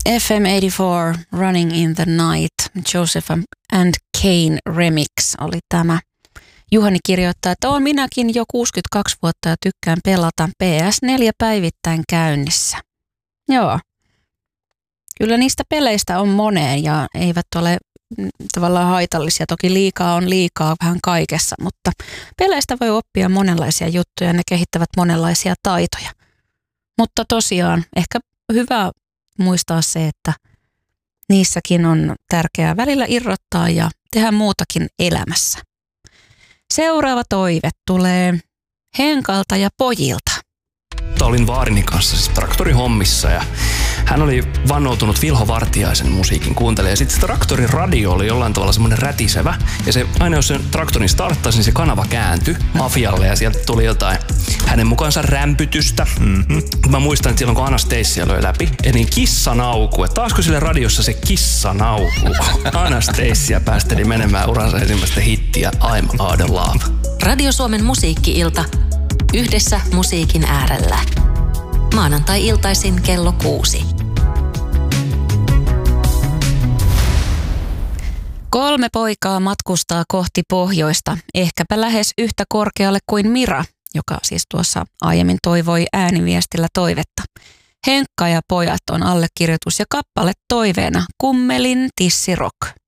FM84 Running in the Night, Joseph and Kane remix oli tämä. Juhani kirjoittaa, että olen minäkin jo 62 vuotta ja tykkään pelata PS4 päivittäin käynnissä. Joo. Kyllä niistä peleistä on moneen ja eivät ole tavallaan haitallisia. Toki liikaa on liikaa vähän kaikessa, mutta peleistä voi oppia monenlaisia juttuja ja ne kehittävät monenlaisia taitoja. Mutta tosiaan ehkä hyvä muistaa se, että niissäkin on tärkeää välillä irrottaa ja tehdä muutakin elämässä. Seuraava toive tulee Henkalta ja pojilta. Olin vaarini kanssa siis traktorihommissa ja hän oli vannoutunut Vilho Vartiaisen musiikin kuuntelija. Ja sitten se traktorin radio oli jollain tavalla semmoinen rätisevä. Ja se, aina jos sen traktorin starttasi, niin se kanava kääntyi mafialle ja sieltä tuli jotain hänen mukaansa rämpytystä. Mä muistan, että silloin kun Anastasia löi läpi, niin kissanauku. Että taasko sille radiossa se kissanauku? Anastasia päästeli menemään uransa ensimmäistä hittiä I'm Out of Love. Radio Suomen musiikki-ilta. Yhdessä musiikin äärellä. Maanantai-iltaisin kello 6. 3 poikaa matkustaa kohti pohjoista, ehkäpä lähes yhtä korkealle kuin Mira, joka siis tuossa aiemmin toivoi ääniviestillä toivetta. Henkka ja pojat on allekirjoitus ja kappale toiveena Kummelin Tissi Rock.